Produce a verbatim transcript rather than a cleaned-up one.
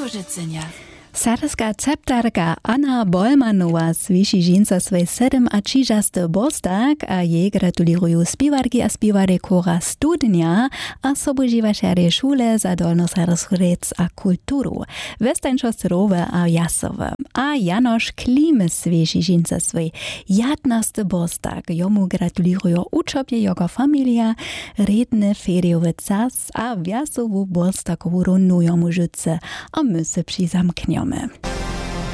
Kożycenia. Sarska ceptarka Anna Bolmanowa zvyši ženca svoj sedem a čižasty bostak a jej gratulujú spievarky a spievary kora Studnia a sobožívašare šule za dolnosarsku rec a kulturu. Vestańczostrowe a jasowe. A Janoš Klime zvyši ženca svoj jadnasty bostak. Jomu gratulujú učobie jego familia, redne feriowe cas a viasovú bostakovú runu jomu žuce a my se přizamkneme.